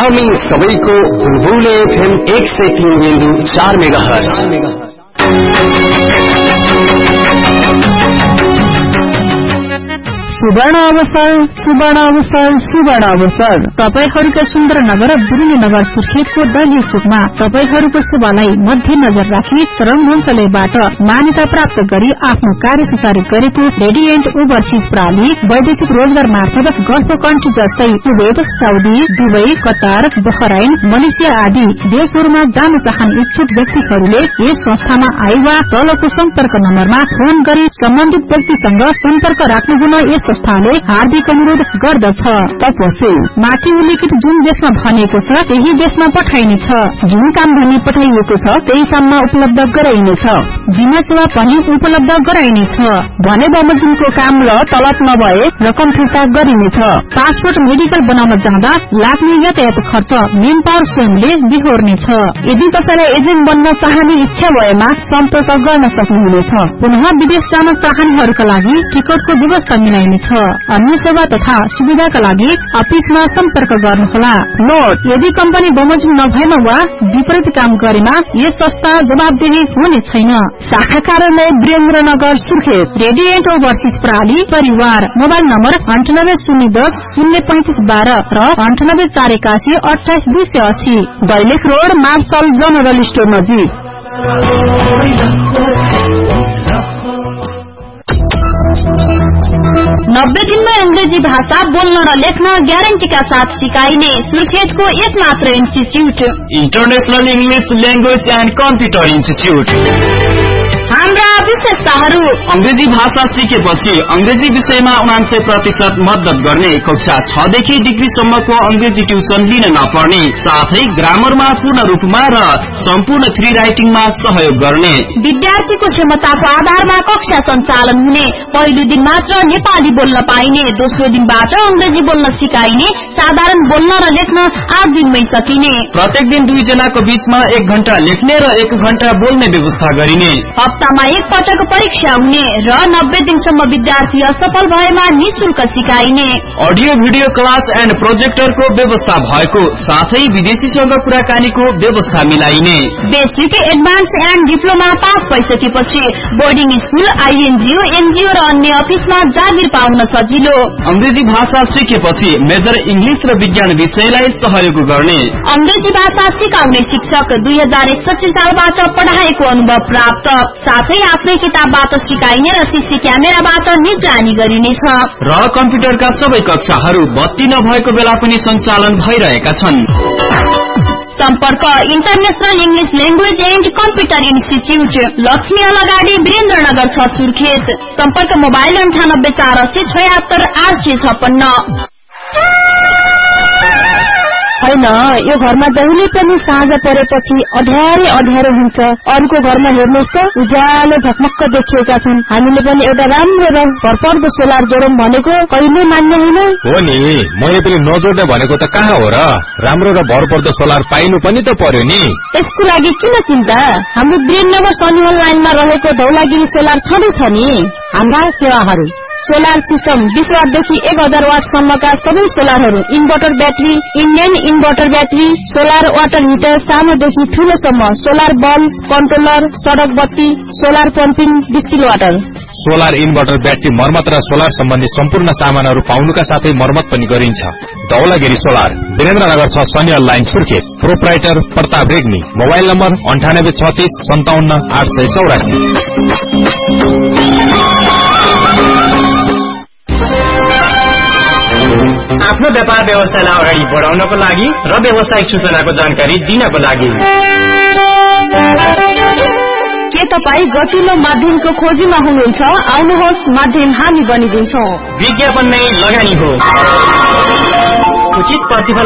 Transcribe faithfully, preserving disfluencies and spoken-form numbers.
हामी सबैको बुलबुल एफएम एक सय तीन बिन्दु चार मेगाहर्ज। सुवर्ण अवसर सुवर्ण अवसर सुवर्ण अवसर तपाईहरूका सुन्दर नगर बुरुनी नगर सुर्खेतको दैलेख चोकमा तपाईहरूको सेवालाई मध्य नजर राखी श्रम मन्त्रालयबाट मान्यता प्राप्त गरी आफ्नो कार्य सुचारू गरेको रेडिएन्ट ओभरसीज प्रणाली वैदेशिक रोजगार मार्फत गल्फ कन्ट्री जस्तै Kuwait, Saudi, Dubai, Qatar, Bahrain, Malaysia आदि देशहरूमा जान चाहने इच्छुक व्यक्तिहरूले यस संस्थामा आए वा तलको सम्पर्क नम्बरमा फोन गरी सम्बन्धित व्यक्तिसँग सम्पर्क राख्नु हुन यस संस्थाले हार्दिक अनुरोध गर्दछ। तपस्वी माथि उल्लेखित जुन देशमा भनिएको छ त्यही देशमा पठाइनेछ। जुन काम भनी पठाइएको छ त्यही काममा उपलब्ध गराइनेछ। बिमा सेवा पनि उपलब्ध गराइनेछ भने बमोजिमको काम र तलब नभए रकम फिर्ता गरिनेछ। पासपोर्ट मेडिकल बनाउन जाँदा लाग्ने यातायात खर्च मेन पावर स्वयंले बिहोर्नेछ। यदि कसैलाई एजेन्ट बन्न चाहने इच्छा भएमा सम्पर्क गर्न सक्नुहुनेछ। पुनः विदेश जान चाहनेहरूका लागि टिकटको व्यवस्था मिलाइनेछ। अन्य सेवा तथा सुविधाका लागि अफिसमा सम्पर्क गर्नुहोला। नोट, यदि कम्पनी बमोजिम नभएमा वा विपरीत काम गरेमा यस संस्था जवाबदेही हुने छैन। शाखा कार्यालय वीरेन्द्रनगर सुर्खेत। रेडिएन्ट ओभरसीज प्रणाली परिवार। मोबाइल नम्बर अन्ठानब्बे शून्य दस शून्य पैंतिस बाह्र र अन्ठानब्बे चार एकासी अठाइस दुई सय अस्सी। Dailekh road marshal general store नजिक। नब्बे दिनमा अंग्रेजी भाषा बोल्न र लेख्न ग्यारेन्टीका साथ सिकाइने सुर्खेतको एक मात्र institute international English language and computer institute. हाम्रा विशेषताहरू: अंग्रेजी भाषा सिकेपछि अंग्रेजी विषयमा उनान्सय प्रतिशत मद्दत गर्ने, कक्षा छ देखि डिग्रीसम्मको अंग्रेजी ट्युसन लिन नपर्ने, साथै ग्रामरमा पूर्ण रूपमा र सम्पूर्ण फ्री राइटिङमा सहयोग गर्ने। विद्यार्थीको क्षमताको आधारमा कक्षा सञ्चालन हुने, पहिलो दिन मात्र नेपाली बोल्न पाइने, दोस्रो दिनबाट अंग्रेजी बोल्न सिकाइने, साधारण बोल्न र लेख्न आठ दिनमै सकिने। प्रत्येक दिन दुईजनाको बीचमा एक घण्टा लेख्ने र एक घण्टा बोल्ने व्यवस्था गरिने। हप्तामा एक पटक परीक्षा हुने र नब्बे दिनसम्म विद्यार्थी असफल भएमा निशुल्क सिकाइने। अडियो भिडियो क्लास एन्ड प्रोजेक्टरको व्यवस्था भएको, साथै विदेशीसँग कुराकानीको व्यवस्था मिलाइने। Basic, advance and diploma pass भइसकेपछि बोर्डिङ स्कूल, आइएनजिओ, एनजिओ र अन्य अफिसमा जागिर पाउन सजिलो। अंग्रेजी भाषा सिकेपछि मेजर इंग्लिश र विज्ञान विषयलाई सहयोग गर्ने। अंग्रेजी भाषा सिकाउने शिक्षक दुई हजार एकसठी सालबाट पढाएको अनुभव प्राप्त, साथै आफ्नै किताबबाट सिकाइने र सीसी क्यामेराबाट निगरानी गरिनेछ। र कम्प्युटरका सबै कक्षाहरू बत्ती नभएको बेला पनि सञ्चालन भइरहेका छन्। सम्पर्क international English language and computer institute, Lakshmi अलगाडी, Birendranagar छ सुर्खेत। सम्पर्क मोबाइल अन्ठानब्बे चार असी छयत्तर आठ सय छपन्न। होइन, यो घरमा जहिले पनि साँझ परेपछि अध्यारै अध्यारो हुन्छ। अरूको घरमा हेर्नुहोस् त उज्यालो झकमक्क देखिएका छन्। हामीले पनि एउटा राम्रो र भरपर्दो सोलर जोडौं भनेको कहिले मान्ने होइन। हो नि, मैले पनि नजोड्ने भनेको त कहाँ हो र। राम्रो र भरपर्दो सोलर पाइनु पनि त पर्यो नि। यसको लागि किन चिन्ता? हाम्रो वीरेन्द्रनगर सनिहल लाइनमा रहेको धौलागिरी सोलर छँदैछ नि। हाम्रा सेवाहरू: सोलर सिस्टम बीस वाटदेखि एक हजार वाटसम्मका सबै सोलरहरू, inverter battery, Indian inverter battery, solar water heater सानोदेखि ठूलोसम्म, सोलर बल्ब, कन्ट्रोलर, सड़क बत्ती, solar pumping, distil water. Solar inverter battery मर्मत र सोलर सम्बन्धी सम्पूर्ण सामानहरू पाउनुका साथै मर्मत पनि गरिन्छ। धौलागिरी सोलर, वीरेन्द्रनगर छ, सनिहल line Surkhet. Proprietor Pratap Regmi. Mobile number अन्ठानब्बे छत्तीस सन्ताउन्न आठ सय चौरासी। आफ्नो व्यापार व्यवसायलाई अगाडि बढाउनको लागि र व्यावसायिक सूचनाको जानकारी दिनको लागि के तपाईँ गतिलो माध्यमको खोजीमा हुनुहुन्छ? आउनुहोस्, माध्यम हामी बनिदिन्छौँ। विज्ञापन नै लगानी हो। उचित प्रतिफल